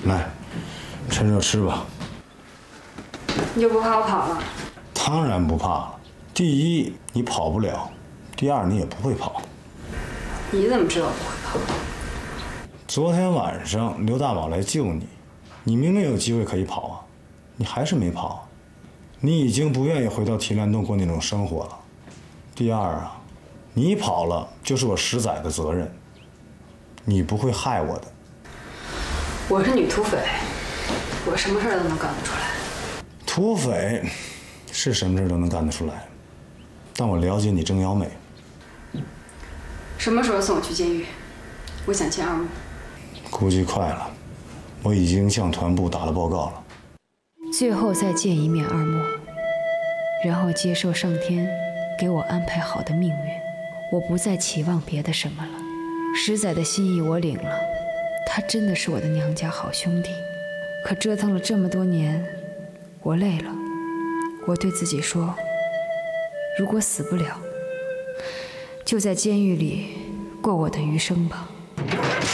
来，趁热吃吧。 你就不怕我跑了？ 当然不怕了。第一，你跑不了；第二，你也不会跑。 你怎么知道我不会跑？ 昨天晚上刘大宝来救你，你明明有机会可以跑啊，你还是没跑。你已经不愿意回到提篮洞过那种生活了。第二啊，你跑了就是我石仔的责任，你不会害我的。 我是女土匪，我什么事都能干得出来。 土匪是什么事都能干得出来，但我了解你郑瑶美。 什么时候送我去监狱？我想见二木。 估计快了，我已经向团部打了报告了。 最后再见一面二木，然后接受上天给我安排好的命运。我不再期望别的什么了。石仔的心意我领了，他真的是我的娘家好兄弟。可折腾了这么多年，我累了。我对自己说，如果死不了，就在监狱里过我的余生吧。